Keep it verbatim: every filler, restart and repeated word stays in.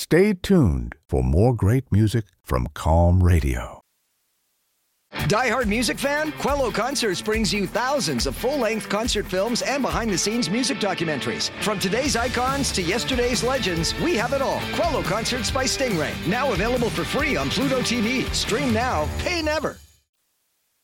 Stay tuned for more great music from Calm Radio. Die Hard music fan? Quello Concerts brings you thousands of full-length concert films and behind-the-scenes music documentaries. From today's icons to yesterday's legends, we have it all. Quello Concerts by Stingray. Now available for free on Pluto T V. Stream now, pay never.